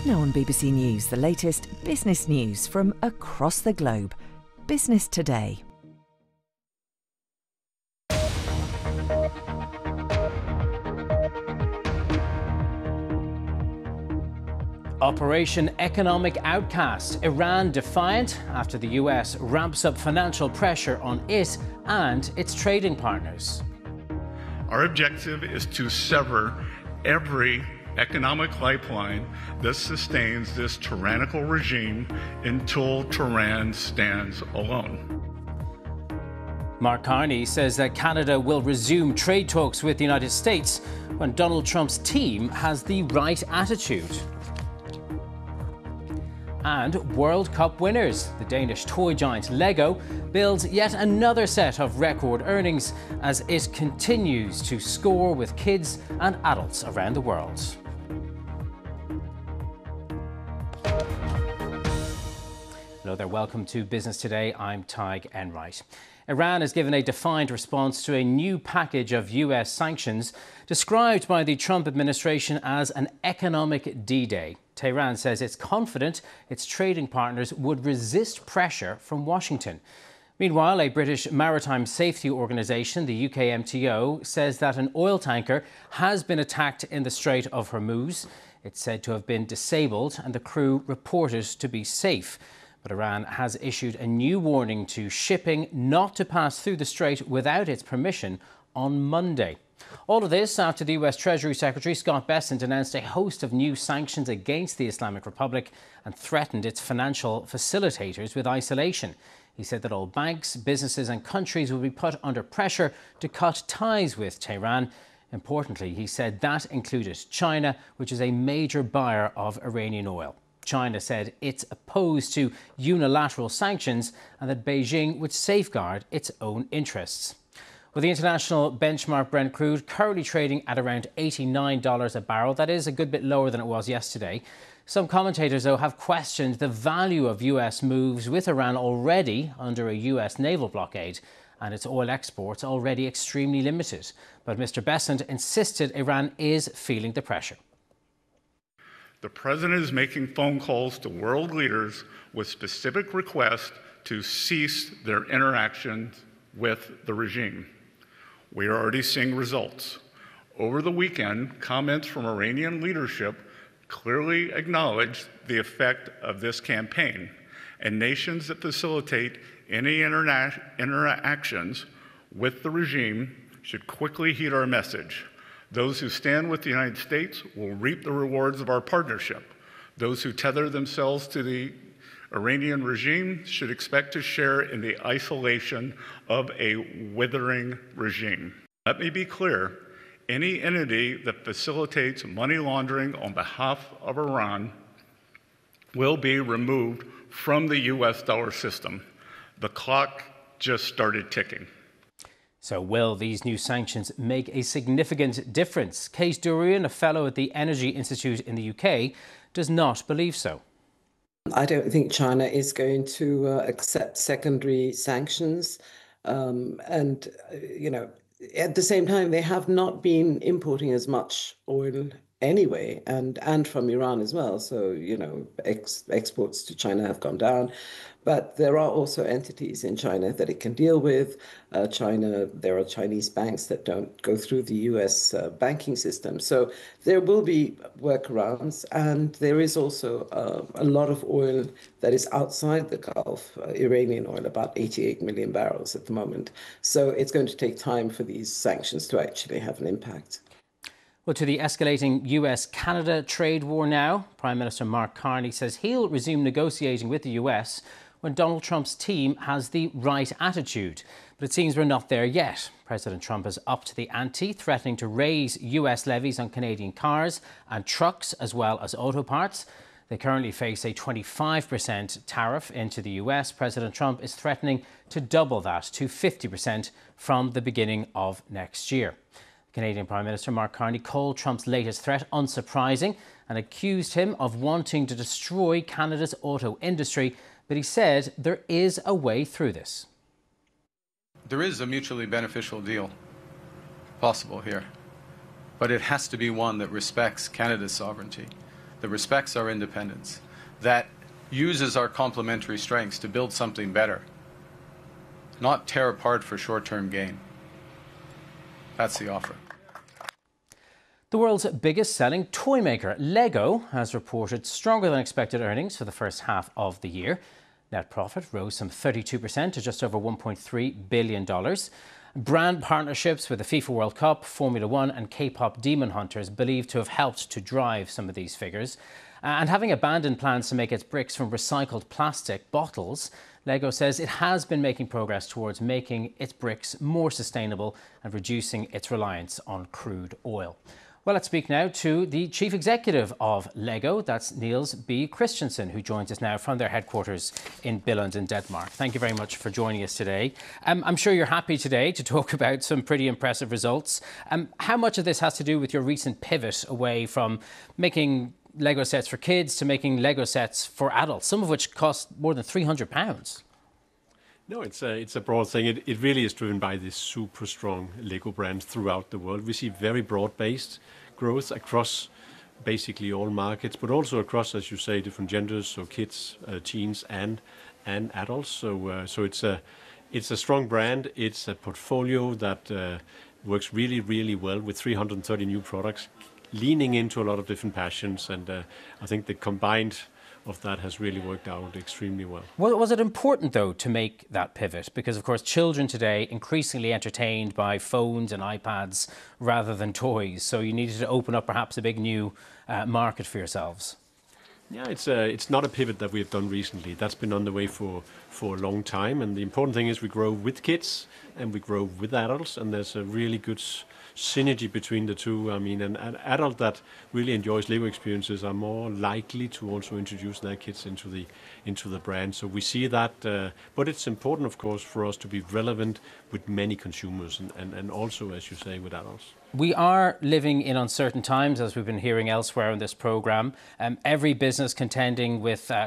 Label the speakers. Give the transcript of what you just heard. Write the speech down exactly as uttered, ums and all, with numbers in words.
Speaker 1: Now on B B C News, the latest business news from across the globe. Business Today.
Speaker 2: Operation Economic Outcast. Iran defiant after the U S ramps up financial pressure on it and its trading partners.
Speaker 3: Our objective is to sever every economic lifeline that sustains this tyrannical regime until Tehran stands alone.
Speaker 2: Mark Carney says that Canada will resume trade talks with the United States when Donald Trump's team has the right attitude. And World Cup winners. The Danish toy giant Lego builds yet another set of record earnings as it continues to score with kids and adults around the world. Hello there, welcome to Business Today. I'm Tig Enright. Iran has given a defiant response to a new package of U S sanctions described by the Trump administration as an economic D-Day. Tehran says it's confident its trading partners would resist pressure from Washington. Meanwhile, a British maritime safety organisation, the U K M T O, says that an oil tanker has been attacked in the Strait of Hormuz. It's said to have been disabled and the crew reported to be safe. But Iran has issued a new warning to shipping not to pass through the strait without its permission on Monday. All of this after the U S Treasury Secretary Scott Bessent announced a host of new sanctions against the Islamic Republic and threatened its financial facilitators with isolation. He said that all banks, businesses and countries will be put under pressure to cut ties with Tehran. Importantly, he said that included China, which is a major buyer of Iranian oil. China said it's opposed to unilateral sanctions and that Beijing would safeguard its own interests. Well, the international benchmark Brent crude currently trading at around eighty-nine dollars a barrel. That is a good bit lower than it was yesterday. Some commentators, though, have questioned the value of U S moves with Iran already under a U S naval blockade and its oil exports already extremely limited. But Mister Bessent insisted Iran is feeling the pressure.
Speaker 3: The president is making phone calls to world leaders with specific requests to cease their interactions with the regime. We are already seeing results. Over the weekend, comments from Iranian leadership clearly acknowledged the effect of this campaign, and nations that facilitate any interna- interactions with the regime should quickly heed our message. Those who stand with the United States will reap the rewards of our partnership. Those who tether themselves to the Iranian regime should expect to share in the isolation of a withering regime. Let me be clear, any entity that facilitates money laundering on behalf of Iran will be removed from the U S dollar system. The clock just started ticking.
Speaker 2: So will these new sanctions make a significant difference? Kate Durian, a fellow at the Energy Institute in the U K, does not believe so.
Speaker 4: I don't think China is going to uh, accept secondary sanctions. Um, and, uh, you know, at the same time, they have not been importing as much oil anyway, and, and from Iran as well. So, you know, ex- exports to China have gone down. But there are also entities in China that it can deal with. Uh, China, there are Chinese banks that don't go through the U S uh, banking system. So there will be workarounds. And there is also uh, a lot of oil that is outside the Gulf, uh, Iranian oil, about eighty-eight million barrels at the moment. So it's going to take time for these sanctions to actually have an impact.
Speaker 2: Well, to the escalating U S Canada trade war now, Prime Minister Mark Carney says he'll resume negotiating with the U S when Donald Trump's team has the right attitude. But it seems we're not there yet. President Trump has upped the ante, threatening to raise U S levies on Canadian cars and trucks, as well as auto parts. They currently face a twenty-five percent tariff into the U S. President Trump is threatening to double that to fifty percent from the beginning of next year. Canadian Prime Minister Mark Carney called Trump's latest threat unsurprising and accused him of wanting to destroy Canada's auto industry. But he said there is a way through this.
Speaker 5: There is a mutually beneficial deal possible here, but it has to be one that respects Canada's sovereignty that respects our independence, that uses our complementary strengths to build something better, not tear apart for short-term gain. That's the offer.
Speaker 2: The world's biggest selling toy maker, Lego, has reported stronger than expected earnings for the first half of the year. Net profit rose some thirty-two percent to just over one point three billion dollars. Brand partnerships with the FIFA World Cup, Formula One and K-pop Demon Hunters believed to have helped to drive some of these figures. And having abandoned plans to make its bricks from recycled plastic bottles, Lego says it has been making progress towards making its bricks more sustainable and reducing its reliance on crude oil. Well, let's speak now to the chief executive of Lego. That's Niels B. Christensen, who joins us now from their headquarters in Billund in Denmark. Thank you very much for joining us today. Um, I'm sure you're happy today to talk about some pretty impressive results. Um, how much of this has to do with your recent pivot away from making Lego sets for kids to making Lego sets for adults, some of which cost more than three hundred pounds?
Speaker 6: No, it's a, it's a broad thing. It, it really is driven by this super strong Lego brand throughout the world. We see very broad-based growth across basically all markets, but also across, as you say, different genders, so kids, uh, teens, and and adults. So uh, so it's a it's a strong brand. It's a portfolio that uh, works really, really well with three hundred thirty new products, leaning into a lot of different passions, and uh, I think the combined of that has really worked out extremely well.
Speaker 2: Well, was it important, though, to make that pivot? Because, of course, children today increasingly entertained by phones and iPads rather than toys. So you needed to open up perhaps a big new uh, market for yourselves.
Speaker 6: Yeah, it's a, it's not a pivot that we've done recently. That's been on the way for, for a long time. And the important thing is we grow with kids and we grow with adults. And there's a really good synergy between the two. I mean, an, an adult that really enjoys Lego experiences are more likely to also introduce their kids into the into the brand. So we see that, uh, but it's important, of course, for us to be relevant with many consumers and, and, and also, as you say, with adults.
Speaker 2: We are living in uncertain times, as we've been hearing elsewhere in this programme. Um, every business contending with uh,